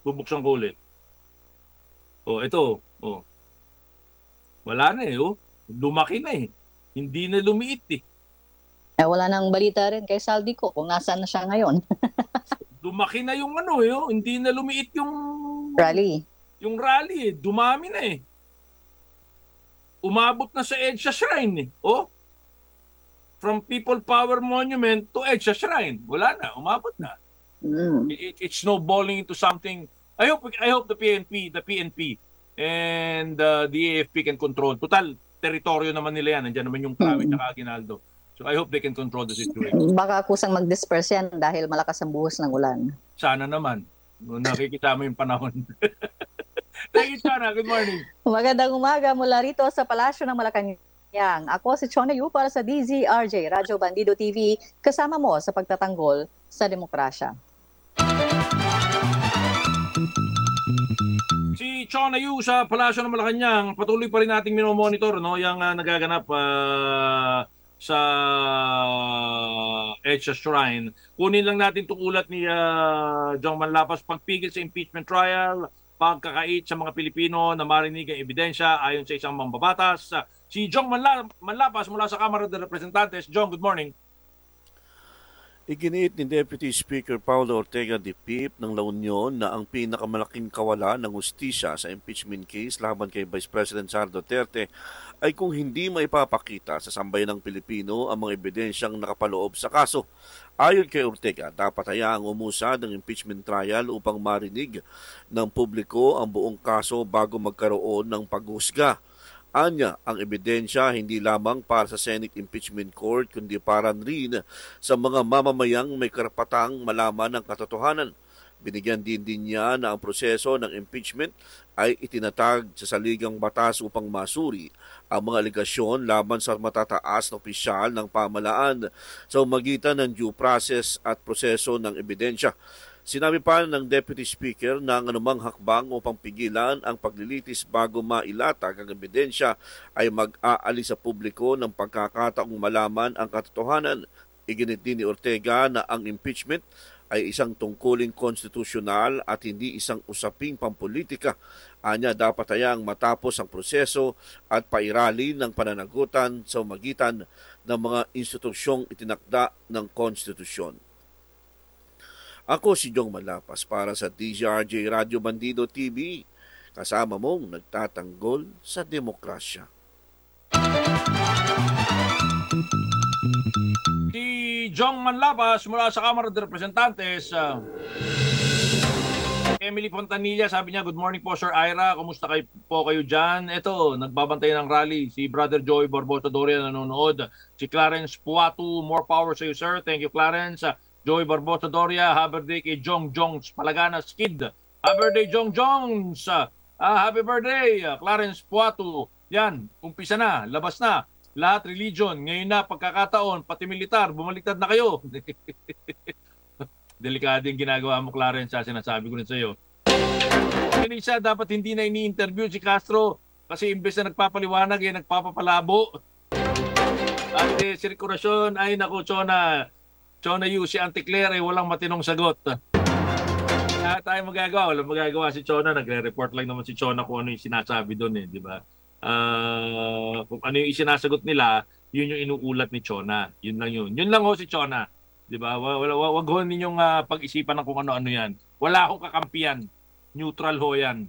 Bubuksan ko ulit. Oh, ito. Oh. Wala na eh. Oh. Lumaki na eh. Hindi na lumiit eh. Wala nang balita rin kay Saldi ko kung nasaan na siya ngayon. Lumaki na yung ano eh. Oh. Hindi na lumiit Rally. yung rally eh. Dumami na eh. Umabot na sa EDSA Shrine eh. Oh. From People Power Monument to EDSA Shrine. Wala na. Umabot na. Mm. It's snowballing into something. I hope the PNP and the AFP can control. Total, teritoryo naman nila yan. Nandiyan naman yung Tawid at Aguinaldo. So I hope they can control the situation. Baka kusang mag-disperse yan dahil malakas ang buhos ng ulan. Sana naman. Nakikita mo yung panahon. Thank you, Chona. Good morning. Magandang umaga mula rito sa Palasyo ng Malacanang. Ako si Chona Yu para sa DZRJ, Radyo Bandido TV, kasama mo sa pagtatanggol sa demokrasya. Si Chona Yu sa Palasyo ng Malacanang, patuloy pa rin nating minomonitor no, yung nagaganap sa EDSA Shrine. Kunin lang natin itong ulat ni Jong Manlapas, pagpigil sa impeachment trial, pagkakait sa mga Pilipino na marinig ang ebidensya ayon sa isang mambabatas. Si Jong Manlapas mula sa Kamara de Representantes. Jong, good morning. Iginiit ni Deputy Speaker Paulo Ortega de Pip ng La Union na ang pinakamalaking kawalan ng hustisya sa impeachment case laban kay Vice President Sara Duterte ay kung hindi maipapakita sa sambayanang Pilipino ang mga ebidensyang nakapaloob sa kaso. Ayon kay Ortega, dapat hayaang umusad ng impeachment trial upang marinig ng publiko ang buong kaso bago magkaroon ng paghusga. Anya, ang ebidensya hindi lamang para sa Senate Impeachment Court kundi para rin sa mga mamamayang may karapatang malaman ng katotohanan. Binigyan din niya na ang proseso ng impeachment ay itinatag sa saligang batas upang masuri ang mga aligasyon laban sa matataas na opisyal ng pamahalaan sa magitan ng due process at proseso ng ebidensya. Sinabi pa ng Deputy Speaker na ang anumang hakbang upang pigilan ang paglilitis bago mailatag ang ebidensya ay mag-aalis sa publiko ng pagkakataong malaman ang katotohanan. Iginit din ni Ortega na ang impeachment ay isang tungkuling konstitusyonal at hindi isang usaping pampolitika. Anya, dapat hayaang matapos ang proseso at pairali ng pananagutan sa magitan ng mga institusyong itinakda ng konstitusyon. Ako si Jong Manlapas para sa DZRJ Radyo Bandido TV, kasama mong nagtatanggol sa demokrasya. Si Jong Manlapas mula sa Kamara de Representantes. Emily Fontanilla, sabi niya, good morning po Sir Ira, kumusta kayo dyan? Ito, nagbabantay ng rally, si Brother Joey Barbosa Doria nanonood, si Clarence Puatu, more power sa iyo sir, thank you Clarence. Joey Barbosa Doria, happy birthday kay Jong Jongs Palaganas Kid. Happy birthday Jong Jongs! Happy birthday Clarence Puatu. Yan, umpisa na, labas na. Lahat religion, ngayon na pagkakataon, pati militar, bumaliktad na kayo. Delikado yung ginagawa mo Clarence, sinasabi ko rin sa iyo. Isa, dapat hindi na ini-interview si Castro kasi imbes na nagpapaliwanag, nagpapapalabo. At sirkulasyon, ay naku, Chona Yu, si Auntie Claire ay walang matinong sagot. Kaya tayo magagawa. Walang magagawa si Chona. Nagre-report lang naman si Chona kung ano yung sinasabi doon di ba? Kung ano yung isinasagot nila, yun yung inuulat ni Chona. Yun lang yun. Yun lang ho si Chona. Di ba? Wag ho ninyong pag-isipan ng kung ano-ano yan. Wala akong kakampiyan. Neutral ho yan.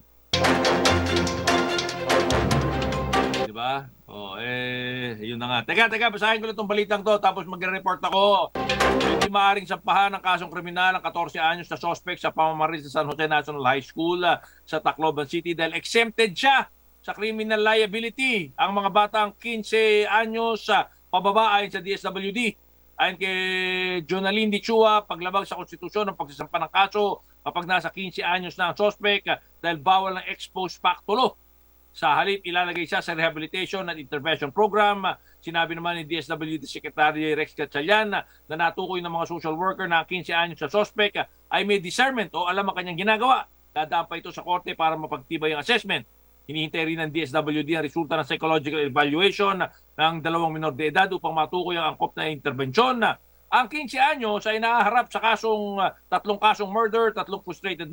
Di ba? Yun na nga. Teka, basahin ko lang itong balitang to tapos magre-report ako. Hindi maaaring sampahan ng kasong kriminal ang 14 anyos na suspect sa pamamaris sa San Jose National High School sa Tacloban City dahil exempted siya sa criminal liability. Ang mga batang 15 anyos pababa ayon sa DSWD. Ayon kay Jonalyn Dichua, paglabag sa konstitusyon ng pagsasampa ng kaso kapag nasa 15 anyos na ang suspect dahil bawal ng ex post facto law. Sa halip, ilalagay siya sa Rehabilitation and Intervention Program. Sinabi naman ni DSWD Secretary Rex Gatchalian na natukoy ng mga social worker na 15 anyos sa suspect ay may discernment o alam ang kanyang ginagawa. Dadaan pa ito sa korte para mapagtibay ang assessment. Hinihintay rin ng DSWD ang resulta ng psychological evaluation ng 2 minor de edad upang matukoy ang angkop na intervensyon. Ang 15 anyos ay nahaharap sa 3 kasong murder, 3 frustrated